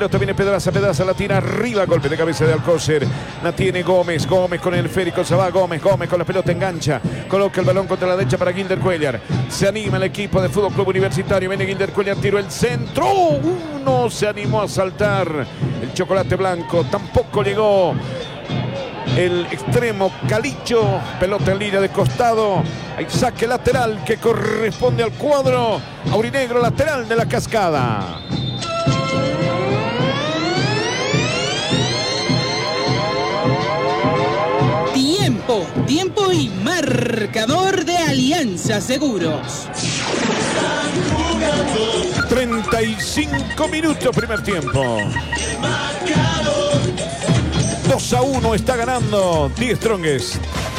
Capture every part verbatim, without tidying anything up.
pelota viene Pedraza, Pedraza la tira arriba, golpe de cabeza de Alcócer. La tiene Gómez, Gómez con el esférico, se va Gómez, Gómez con la pelota engancha. Coloca el balón contra la derecha para Gilder Cuellar. Se anima el equipo de Fútbol Club Universitario. Viene Gilder Cuellar, tiró el centro. Uno se animó a saltar. El chocolate blanco tampoco llegó. El extremo Calicho, pelota en línea de costado. Hay saque lateral que corresponde al cuadro aurinegro, lateral de la Cascada. Tiempo, tiempo y marcador de Alianza Seguros. treinta y cinco minutos, primer tiempo. dos a uno está ganando Die Strongest.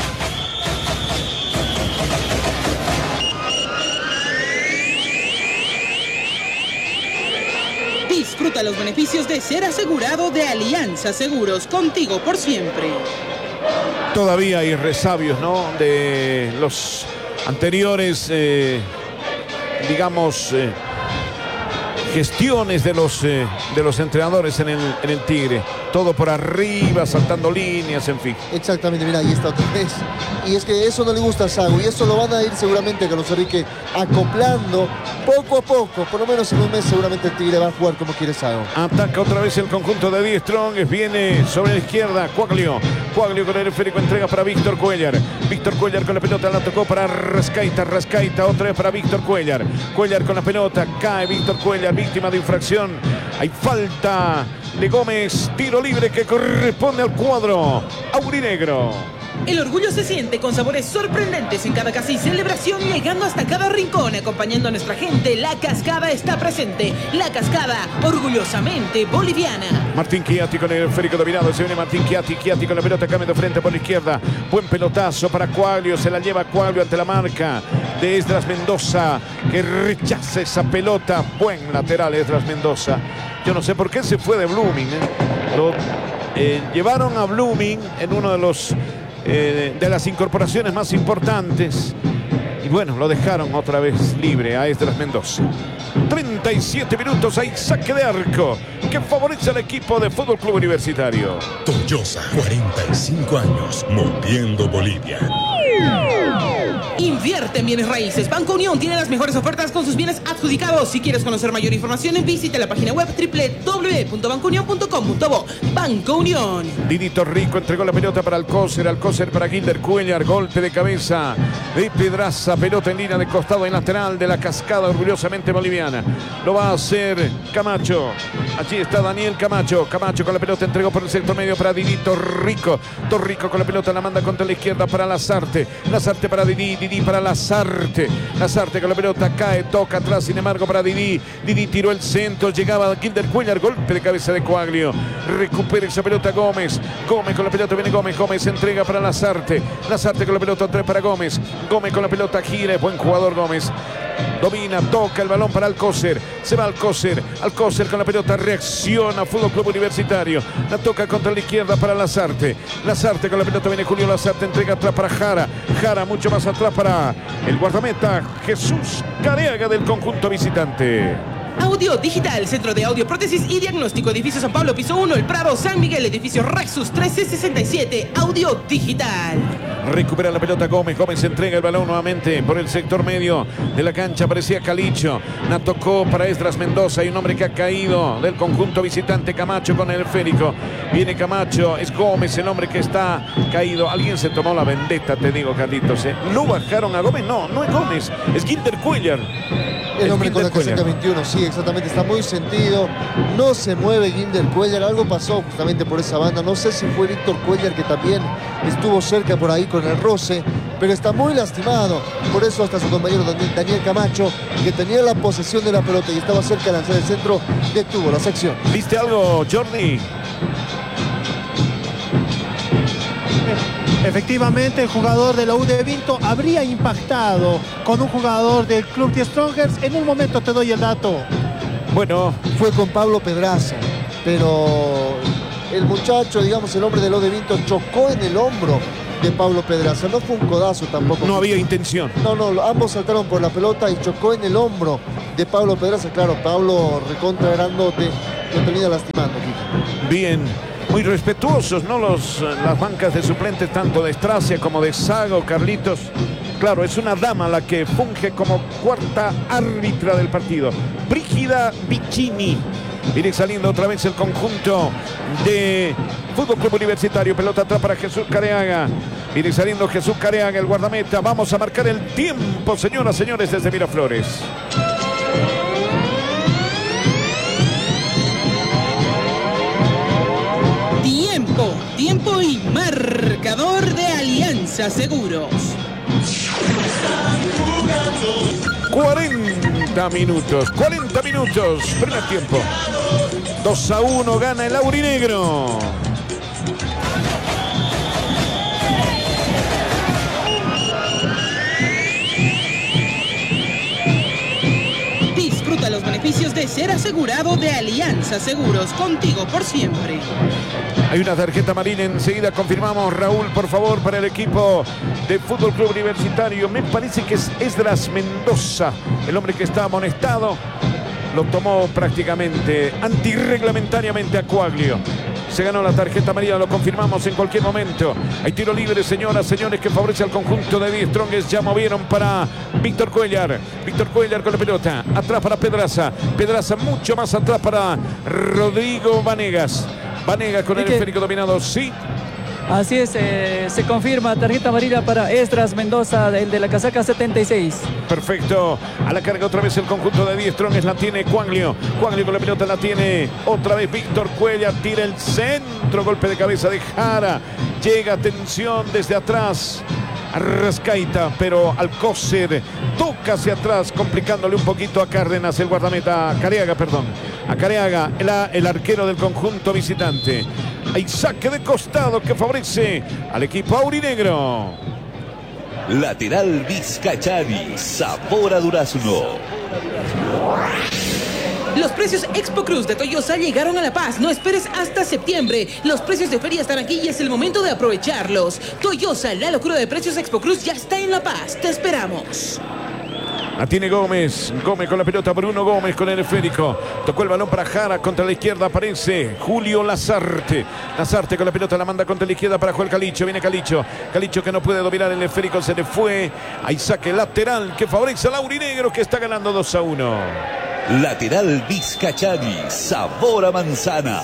Disfruta los beneficios de ser asegurado de Alianza Seguros, contigo por siempre. Todavía hay resabios, ¿no? De los anteriores, eh, digamos, eh, gestiones de los, eh, de los entrenadores en el, en el Tigre. Todo por arriba, saltando líneas, en fin. Exactamente, mira, ahí está otra vez. Y es que eso no le gusta a Sago. Y eso lo van a ir seguramente Carlos Enrique acoplando poco a poco. Por lo menos en un mes seguramente el Tigre va a jugar como quiere Sago. Ataca otra vez el conjunto de Die Strongest. Viene sobre la izquierda Cuaglio. Cuaglio con el esférico, entrega para Víctor Cuellar. Víctor Cuellar con la pelota, la tocó para Rascaita. Rascaita otra vez para Víctor Cuellar. Cuellar con la pelota, cae Víctor Cuellar, víctima de infracción. Hay falta de Gómez, tiro libre que corresponde al cuadro aurinegro. El orgullo se siente con sabores sorprendentes en cada casa y celebración, llegando hasta cada rincón, acompañando a nuestra gente. La Cascada está presente. La Cascada, orgullosamente boliviana. Martín Chiatti con el esférico dominado. Se viene Martín Chiatti. Chiatti con la pelota, cambia de frente por la izquierda. Buen pelotazo para Cuaglio. Se la lleva Cuaglio ante la marca de Esdras Mendoza, que rechaza esa pelota. Buen lateral Esdras Mendoza. Yo no sé por qué se fue de Blooming. ¿eh? Lo eh, llevaron a Blooming en uno de los eh, de las incorporaciones más importantes. Y bueno, lo dejaron otra vez libre a Esdras Mendoza. treinta y siete minutos, hay saque de arco que favorece al equipo de Fútbol Club Universitario. Toyosa, cuarenta y cinco años, moviendo Bolivia. Invierte en bienes raíces. Banco Unión tiene las mejores ofertas con sus bienes adjudicados. Si quieres conocer mayor información, visita la página web doble u doble u doble u punto banco unión punto com punto bo. Banco Unión. Didito Rico entregó la pelota para Alcócer. Alcócer para Gilder Cuellar. Golpe de cabeza de Pedraza. Pelota en línea de costado en lateral de la Cascada, orgullosamente boliviana. Lo va a hacer Camacho. Allí está Daniel Camacho. Camacho con la pelota entregó por el sector medio para Didito Rico. Torrico con la pelota la manda contra la izquierda para Lazarte. Lazarte para Didi. Didi para Lazarte. Lazarte con la pelota cae, toca atrás, sin embargo para Didi. Didi tiró el centro, llegaba Gilder Cuellar, golpe de cabeza de Cuaglio. Recupera esa pelota Gómez. Gómez con la pelota, viene Gómez. Gómez entrega para Lazarte. Lazarte con la pelota, otra vez para Gómez. Gómez con la pelota, gira, buen jugador Gómez. Domina, toca el balón para Alcócer. Se va Alcócer. Alcócer con la pelota, reacciona Fútbol Club Universitario. La toca contra la izquierda para Lazarte. Lazarte con la pelota, viene Julio Lazarte. Entrega atrás para Jara. Jara mucho más atrás para el guardameta Jesús Careaga del conjunto visitante. Audio Digital, Centro de Audio, Prótesis y Diagnóstico, Edificio San Pablo, piso uno, El Prado, San Miguel, Edificio Rexus trece sesenta y siete, Audio Digital. Recupera la pelota Gómez, Gómez entrega el balón nuevamente por el sector medio de la cancha, parecía Calicho, la tocó para Esdras Mendoza, hay un hombre que ha caído del conjunto visitante, Camacho con el esférico, viene Camacho, es Gómez el hombre que está caído, alguien se tomó la vendetta, te digo Carlitos, ¿eh? ¿Lo bajaron a Gómez? No, no es Gómez, es Gilder Cuellar. El hombre con la casaca veintiuno, sí, exactamente, está muy sentido, no se mueve Gilder Cuellar, algo pasó justamente por esa banda, no sé si fue Víctor Cuellar que también estuvo cerca por ahí con el roce, pero está muy lastimado, por eso hasta su compañero Daniel, Daniel Camacho, que tenía la posesión de la pelota y estaba cerca de lanzar el centro, detuvo la sección. ¿Viste algo, Jordi? Efectivamente, el jugador de la U de Vinto habría impactado con un jugador del club Die Strongest. En un momento te doy el dato. Bueno, fue con Pablo Pedraza, pero el muchacho, digamos, el hombre de la U de Vinto chocó en el hombro de Pablo Pedraza. No fue un codazo tampoco. No había intención. No, no, ambos saltaron por la pelota y chocó en el hombro de Pablo Pedraza. Claro, Pablo recontra grandote, lo termina lastimando, Kiko. Bien, muy respetuosos, ¿no? Los, las bancas de suplentes, tanto de Stracia como de Sago, Carlitos. Claro, es una dama la que funge como cuarta árbitra del partido. Brígida Vicini. Viene saliendo otra vez el conjunto de Fútbol Club Universitario. Pelota atrás para Jesús Careaga. Viene saliendo Jesús Careaga, el guardameta. Vamos a marcar el tiempo, señoras, señores, desde Miraflores. Tiempo, tiempo y marcador de Alianza Seguros. cuarenta minutos, cuarenta minutos, primer tiempo. dos a uno gana el aurinegro. Disfruta los beneficios de ser asegurado de Alianza Seguros, contigo por siempre. Hay una tarjeta amarilla enseguida, confirmamos. Raúl, por favor, para el equipo de Fútbol Club Universitario. Me parece que es Esdras Mendoza, el hombre que está amonestado. Lo tomó prácticamente antirreglamentariamente a Coaglio. Se ganó la tarjeta amarilla, lo confirmamos en cualquier momento. Hay tiro libre, señoras, señores, que favorece al conjunto de Die Strongest. Ya movieron para Víctor Cuellar. Víctor Cuellar con la pelota. Atrás para Pedraza. Pedraza mucho más atrás para Rodrigo Vanegas. Vanegas con el esférico dominado, sí. Así es, eh, se confirma tarjeta amarilla para Esdras Mendoza, el de la casaca setenta y seis. Perfecto, a la carga otra vez el conjunto de Die Strongest, la tiene Coaglio. Coaglio con la pelota la tiene otra vez Víctor Cuellar, tira el centro, golpe de cabeza de Jara. Llega, atención desde atrás. Arrascaita, pero Alcócer toca hacia atrás, complicándole un poquito a Cárdenas, el guardameta, a Careaga, perdón. A Careaga, el, el arquero del conjunto visitante. Hay saque de costado que favorece al equipo aurinegro. Lateral Vizcachani, sabor a durazno. Los precios Expo Cruz de Toyosa llegaron a La Paz. No esperes hasta septiembre. Los precios de feria están aquí y es el momento de aprovecharlos. Toyosa, la locura de precios Expo Cruz ya está en La Paz. Te esperamos. La tiene Gómez. Gómez con la pelota. Bruno Gómez con el esférico. Tocó el balón para Jara. Contra la izquierda aparece Julio Lazarte. Lazarte con la pelota la manda contra la izquierda para Joel Calicho. Viene Calicho. Calicho que no puede dominar el esférico. Se le fue. Hay saque lateral que favorece al aurinegro que está ganando dos a uno. Lateral Vizcachani, sabor a manzana.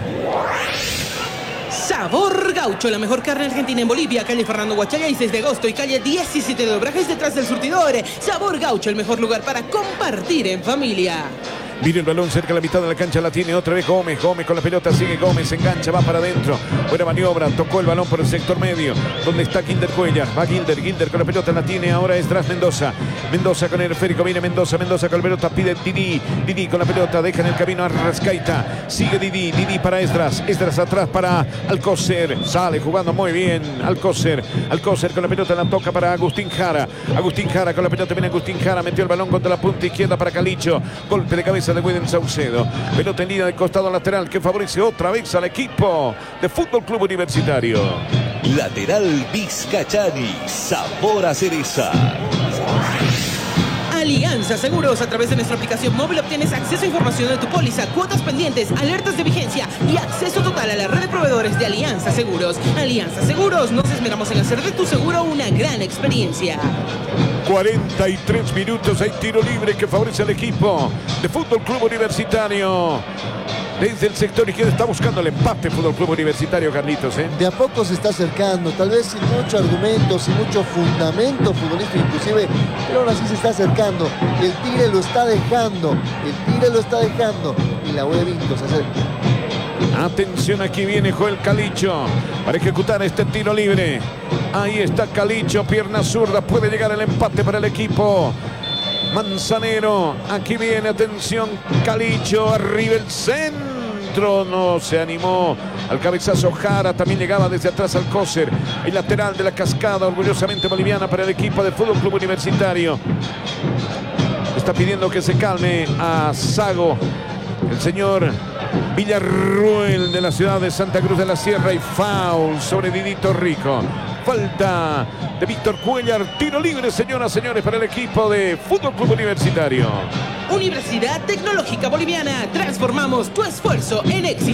Sabor Gaucho, la mejor carne argentina en Bolivia. Calle Fernando Huachagay, seis de agosto y calle diecisiete de Obrajes, detrás del surtidor. Sabor Gaucho, el mejor lugar para compartir en familia. Viene el balón cerca de la mitad de la cancha, la tiene otra vez Gómez. Gómez con la pelota, sigue Gómez, se engancha, va para adentro. Buena maniobra, tocó el balón por el sector medio, donde está Gilder Cuellar. Va Gilder, Gilder con la pelota, la tiene ahora Esdras Mendoza. Mendoza con el esférico, viene Mendoza, Mendoza con la pelota, pide Didi. Didi con la pelota, deja en el camino a Rascaita. Sigue Didi, Didi para Esdras. Esdras atrás para Alcócer. Sale jugando muy bien Alcócer. Alcócer con la pelota, la toca para Agustín Jara. Agustín Jara con la pelota, viene Agustín Jara, metió el balón contra la punta izquierda para Calicho. Golpe de cabeza de Widen Saucedo. Pelota en línea de costado lateral que favorece otra vez al equipo de Fútbol Club Universitario. Lateral Vizcachani, sabor a cereza. Alianza Seguros, a través de nuestra aplicación móvil obtienes acceso a información de tu póliza, cuotas pendientes, alertas de vigencia y acceso total a la red de proveedores de Alianza Seguros. Alianza Seguros, nos esmeramos en hacer de tu seguro una gran experiencia. cuarenta y tres minutos, hay tiro libre que favorece al equipo de Fútbol Club Universitario. Desde el sector izquierdo está buscando el empate Fútbol Club Universitario, Carlitos, ¿eh? De a poco se está acercando, tal vez sin mucho argumento, sin mucho fundamento futbolístico inclusive, pero ahora sí se está acercando. El Tigre lo está dejando, el Tigre lo está dejando y la U de Vinto se acerca. Atención, aquí viene Joel Calicho para ejecutar este tiro libre. Ahí está Calicho, pierna zurda, puede llegar el empate para el equipo manzanero. Aquí viene, atención, Calicho, arriba el centro, no se animó al cabezazo Jara, también llegaba desde atrás Alcócer, el lateral de la Cascada, orgullosamente boliviana para el equipo de Fútbol Club Universitario. Está pidiendo que se calme a Sago, el señor Villarruel de la ciudad de Santa Cruz de la Sierra, y foul sobre Didito Rico. falta de Víctor Cuéllar. Tiro libre, señoras y señores, para el equipo de Fútbol Club Universitario. Universidad Tecnológica Boliviana. Transformamos tu esfuerzo en éxito.